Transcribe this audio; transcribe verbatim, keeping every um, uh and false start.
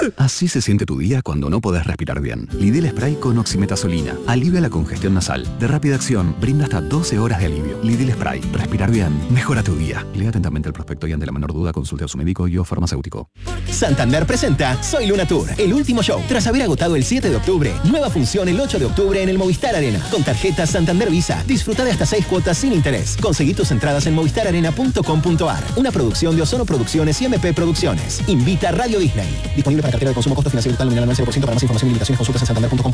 Así se siente tu día cuando no podés respirar bien. Lidl Spray con oximetazolina. Alivia la congestión nasal. De rápida acción, brinda hasta doce horas de alivio. Lidl Spray. Respirar bien. Mejora tu día. Lea atentamente el prospecto y ante la menor duda consulte a su médico y o farmacéutico. Santander presenta Soy Luna Tour, el último show. Tras haber agotado el siete de octubre, nueva función el ocho de octubre en el Movistar Arena. Con tarjeta Santander Visa. Disfruta de hasta seis cuotas sin interés. Conseguí tus entradas en movistar arena punto com punto a r. Una producción de Ozono Producciones y M P Producciones. Invita Radio Disney. Disponible para cartera de consumo, costo financiero total nominal anual cero por ciento. Para más información y limitaciones consultas en santander punto com.